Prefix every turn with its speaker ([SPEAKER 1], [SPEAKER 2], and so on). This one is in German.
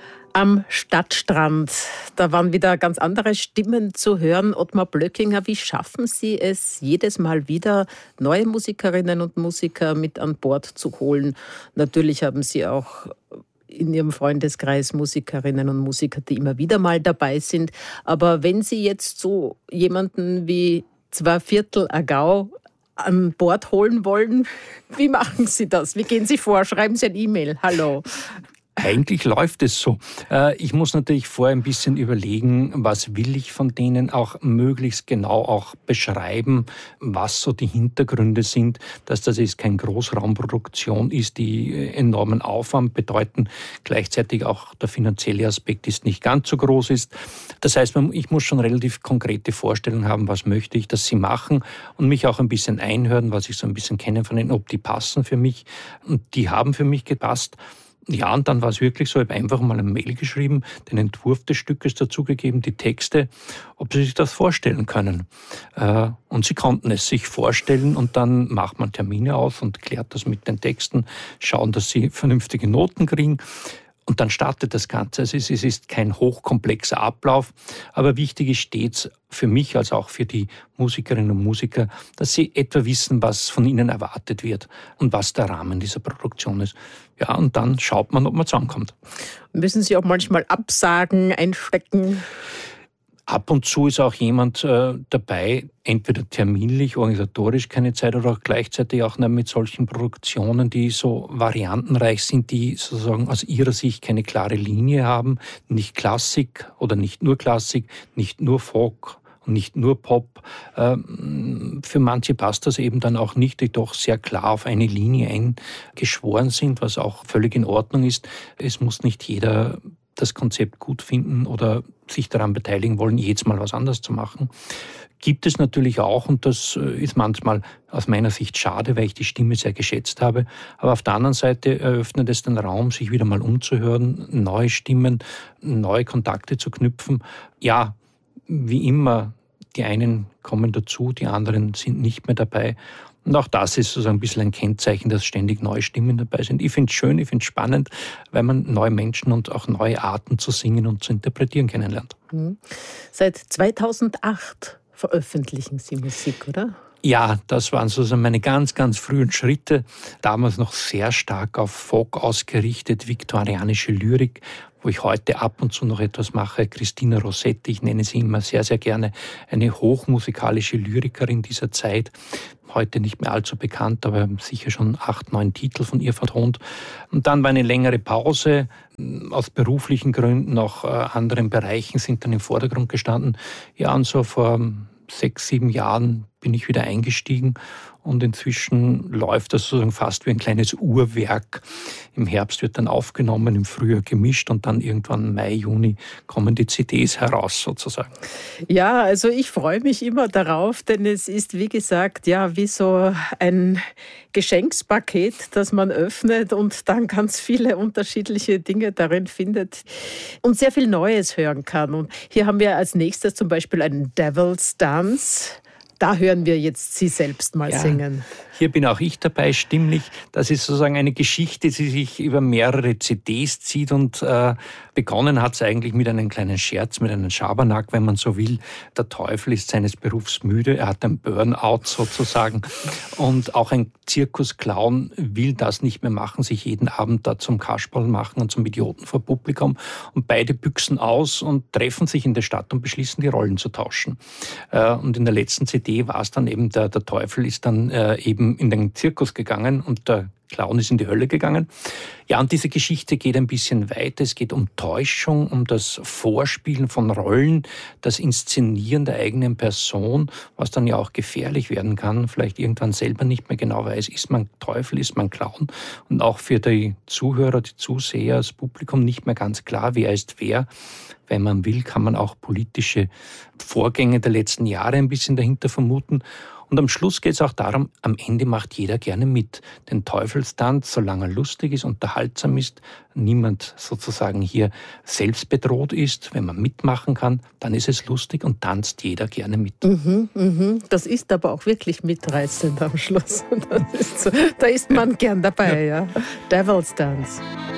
[SPEAKER 1] Am Stadtstrand, da waren wieder ganz andere Stimmen zu hören. Ottmar Blöckinger, wie schaffen Sie es, jedes Mal wieder neue Musikerinnen und Musiker mit an Bord zu holen? Natürlich haben Sie auch in Ihrem Freundeskreis Musikerinnen und Musiker, die immer wieder mal dabei sind. Aber wenn Sie jetzt so jemanden wie 2/4 Agau an Bord holen wollen, wie machen Sie das? Wie gehen Sie vor? Schreiben Sie ein E-Mail. Hallo.
[SPEAKER 2] Eigentlich läuft es so. Ich muss natürlich vorher ein bisschen überlegen, was will ich von denen, auch möglichst genau auch beschreiben, was so die Hintergründe sind, dass das jetzt keine Großraumproduktion ist, die enormen Aufwand bedeuten. Gleichzeitig auch der finanzielle Aspekt ist nicht ganz so groß ist. Das heißt, ich muss schon relativ konkrete Vorstellungen haben, was möchte ich, dass sie machen und mich auch ein bisschen einhören, was ich so ein bisschen kenne von denen, ob die passen für mich. Und die haben für mich gepasst. Ja, und dann war es wirklich so, ich habe einfach mal eine Mail geschrieben, den Entwurf des Stückes dazugegeben, die Texte, ob sie sich das vorstellen können. Und sie konnten es sich vorstellen und dann macht man Termine aus und klärt das mit den Texten, schauen, dass sie vernünftige Noten kriegen. Und dann startet das Ganze. Also es ist kein hochkomplexer Ablauf, aber wichtig ist stets für mich als auch für die Musikerinnen und Musiker, dass sie etwa wissen, was von ihnen erwartet wird und was der Rahmen dieser Produktion ist. Ja, und dann schaut man, ob man zusammenkommt.
[SPEAKER 1] Müssen Sie auch manchmal Absagen einstecken?
[SPEAKER 2] Ab und zu ist auch jemand dabei, entweder terminlich, organisatorisch keine Zeit oder auch gleichzeitig auch mit solchen Produktionen, die so variantenreich sind, die sozusagen aus ihrer Sicht keine klare Linie haben, nicht Klassik oder nicht nur Klassik, nicht nur Folk und nicht nur Pop. Für manche passt das eben dann auch nicht, die doch sehr klar auf eine Linie eingeschworen sind, was auch völlig in Ordnung ist. Es muss nicht jeder das Konzept gut finden oder sich daran beteiligen wollen, jedes Mal was anderes zu machen. Gibt es natürlich auch, und das ist manchmal aus meiner Sicht schade, weil ich die Stimme sehr geschätzt habe. Aber auf der anderen Seite eröffnet es den Raum, sich wieder mal umzuhören, neue Stimmen, neue Kontakte zu knüpfen. Ja, wie immer, die einen kommen dazu, die anderen sind nicht mehr dabei. Und auch das ist sozusagen ein bisschen ein Kennzeichen, dass ständig neue Stimmen dabei sind. Ich finde es schön, ich finde es spannend, weil man neue Menschen und auch neue Arten zu singen und zu interpretieren kennenlernt.
[SPEAKER 1] Seit 2008 veröffentlichen Sie Musik, oder?
[SPEAKER 2] Ja, das waren sozusagen meine ganz, ganz frühen Schritte. Damals noch sehr stark auf Folk ausgerichtet, viktorianische Lyrik, wo ich heute ab und zu noch etwas mache. Christina Rossetti, ich nenne sie immer sehr, sehr gerne, eine hochmusikalische Lyrikerin dieser Zeit. Heute nicht mehr allzu bekannt, aber sicher schon 8, 9 Titel von ihr vertont. Und dann war eine längere Pause. Aus beruflichen Gründen, auch anderen Bereichen sind dann im Vordergrund gestanden. Ja, und so vor 6, 7 Jahren bin ich wieder eingestiegen und inzwischen läuft das sozusagen fast wie ein kleines Uhrwerk. Im Herbst wird dann aufgenommen, im Frühjahr gemischt und dann irgendwann Mai, Juni kommen die CDs heraus sozusagen.
[SPEAKER 1] Ja, also ich freue mich immer darauf, denn es ist, wie gesagt, ja, wie so ein Geschenkspaket, das man öffnet und dann ganz viele unterschiedliche Dinge darin findet und sehr viel Neues hören kann. Und hier haben wir als nächstes zum Beispiel einen Devil's Dance. Da hören wir jetzt Sie selbst mal singen.
[SPEAKER 2] Hier bin auch ich dabei, stimmlich. Das ist sozusagen eine Geschichte, die sich über mehrere CDs zieht und begonnen hat es eigentlich mit einem kleinen Scherz, mit einem Schabernack, wenn man so will. Der Teufel ist seines Berufs müde, er hat ein Burnout sozusagen und auch ein Zirkusclown will das nicht mehr machen, sich jeden Abend da zum Kasperl machen und zum Idioten vor Publikum und beide büchsen aus und treffen sich in der Stadt und beschließen, die Rollen zu tauschen. Und in der letzten CD war es dann eben, der Teufel ist dann eben in den Zirkus gegangen und der Clown ist in die Hölle gegangen. Ja, und diese Geschichte geht ein bisschen weiter. Es geht um Täuschung, um das Vorspielen von Rollen, das Inszenieren der eigenen Person, was dann ja auch gefährlich werden kann. Vielleicht irgendwann selber nicht mehr genau weiß, ist man Teufel, ist man Clown. Und auch für die Zuhörer, die Zuseher, das Publikum nicht mehr ganz klar, wer ist wer. Wenn man will, kann man auch politische Vorgänge der letzten Jahre ein bisschen dahinter vermuten. Und am Schluss geht es auch darum, am Ende macht jeder gerne mit. Den Teufelstanz, solange er lustig ist, unterhaltsam ist, niemand sozusagen hier selbst bedroht ist. Wenn man mitmachen kann, dann ist es lustig und tanzt jeder gerne mit.
[SPEAKER 1] Das ist aber auch wirklich mitreißend am Schluss. Da ist man gern dabei, ja. Devil's Dance.